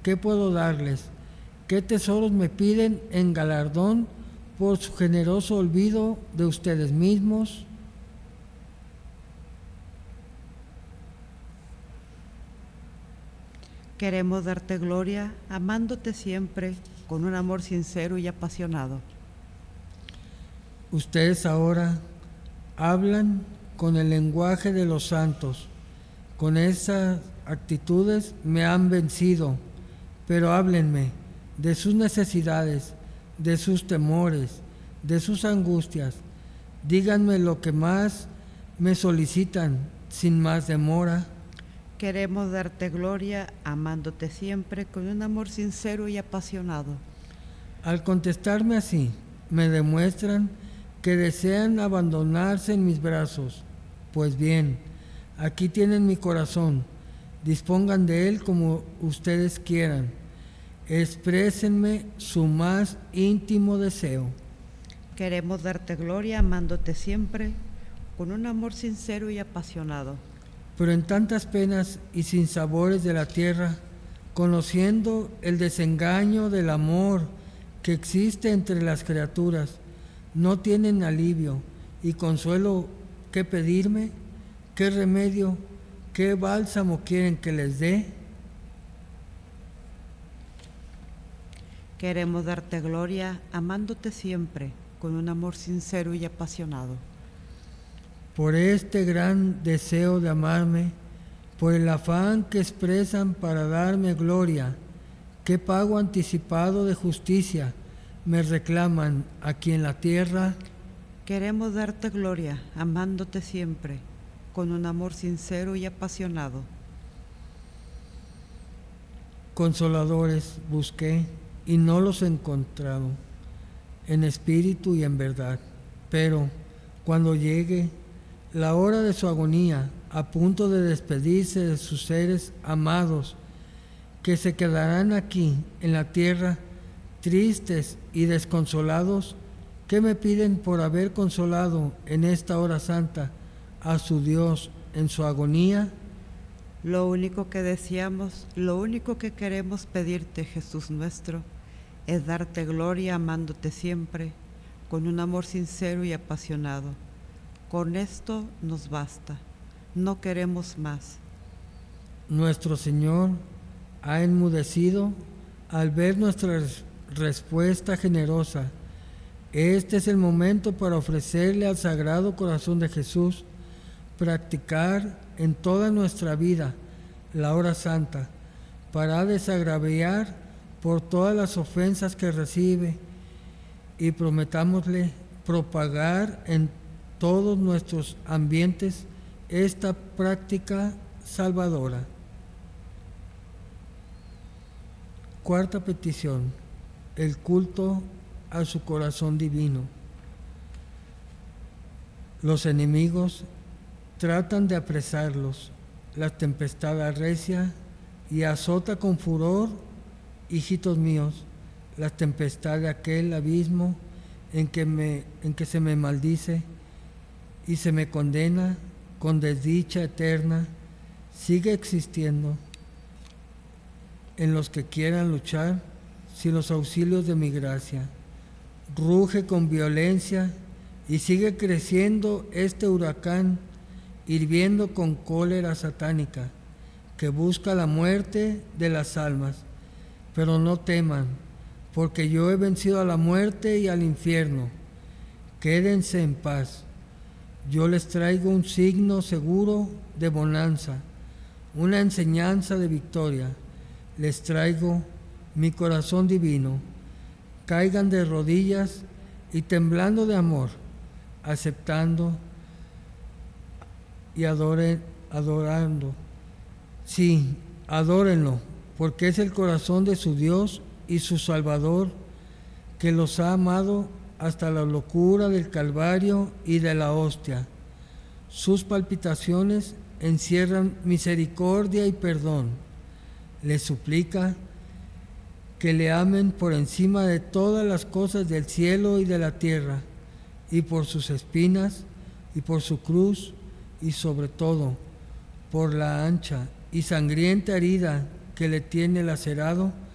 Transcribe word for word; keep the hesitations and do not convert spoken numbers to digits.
¿qué puedo darles? ¿Qué tesoros me piden en galardón por su generoso olvido de ustedes mismos? Queremos darte gloria, amándote siempre con un amor sincero y apasionado. Ustedes ahora hablan con el lenguaje de los santos. Con esas actitudes me han vencido, pero háblenme de sus necesidades, de sus temores, de sus angustias. Díganme lo que más me solicitan sin más demora. Queremos darte gloria, amándote siempre con un amor sincero y apasionado. Al contestarme así, me demuestran que desean abandonarse en mis brazos. Pues bien, aquí tienen mi corazón, dispongan de él como ustedes quieran. Exprésenme su más íntimo deseo. Queremos darte gloria, amándote siempre con un amor sincero y apasionado. Pero en tantas penas y sinsabores de la tierra, conociendo el desengaño del amor que existe entre las criaturas, no tienen alivio y consuelo que pedirme. ¿Qué remedio, qué bálsamo quieren que les dé? Queremos darte gloria, amándote siempre con un amor sincero y apasionado. Por este gran deseo de amarme, por el afán que expresan para darme gloria, qué pago anticipado de justicia me reclaman aquí en la tierra. Queremos darte gloria, amándote siempre, con un amor sincero y apasionado. Consoladores busqué y no los he encontrado, en espíritu y en verdad. Pero cuando llegue la hora de su agonía, a punto de despedirse de sus seres amados, que se quedarán aquí en la tierra, tristes y desconsolados, ¿qué me piden por haber consolado en esta hora santa a su Dios en su agonía? Lo único que deseamos, lo único que queremos pedirte, Jesús nuestro, es darte gloria amándote siempre, con un amor sincero y apasionado. Con esto nos basta, no queremos más. Nuestro Señor ha enmudecido al ver nuestra res- respuesta generosa. Este es el momento para ofrecerle al Sagrado Corazón de Jesús, practicar en toda nuestra vida la hora santa, para desagraviar por todas las ofensas que recibe, y prometámosle propagar en todos nuestros ambientes esta práctica salvadora. Cuarta petición, el culto a su corazón divino. Los enemigos tratan de apresarlos, la tempestad arrecia y azota con furor, hijitos míos, la tempestad de aquel abismo en que, me, en que se me maldice y se me condena con desdicha eterna, sigue existiendo en los que quieran luchar sin los auxilios de mi gracia. Ruge con violencia y sigue creciendo este huracán, hirviendo con cólera satánica, que busca la muerte de las almas. Pero no teman, porque yo he vencido a la muerte y al infierno. Quédense en paz. Yo les traigo un signo seguro de bonanza, una enseñanza de victoria. Les traigo mi corazón divino. Caigan de rodillas y temblando de amor, aceptando y adoren, adorando. Sí, adórenlo, porque es el corazón de su Dios y su Salvador, que los ha amado hasta la locura del Calvario y de la hostia. Sus palpitaciones encierran misericordia y perdón. Les suplica que le amen por encima de todas las cosas del cielo y de la tierra, y por sus espinas, y por su cruz, y sobre todo por la ancha y sangrienta herida que le tiene lacerado